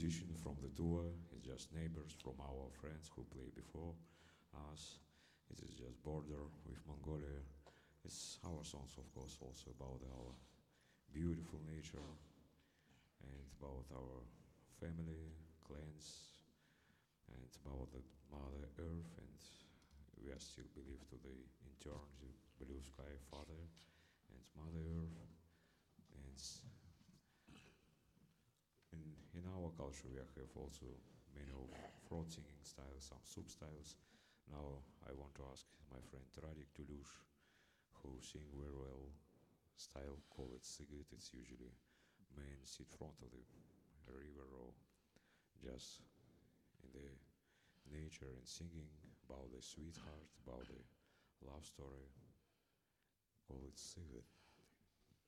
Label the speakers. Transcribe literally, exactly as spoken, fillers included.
Speaker 1: musician from the tour. It's just neighbors from our friends who played before us. It is just border with Mongolia. It's our songs, of course, also about our beautiful nature and about our family, clans, and about the Mother Earth. And we are still believe to the eternal blue sky, Father and Mother Earth. And in, in our culture, we have also many of throat singing styles, some sub styles. Now I want to ask my friend Radik Toulouche, who sing very well style, call it Sigit. It's usually men sit front of the river or just in the nature and singing about the sweetheart, about the love story. Call it Sigit.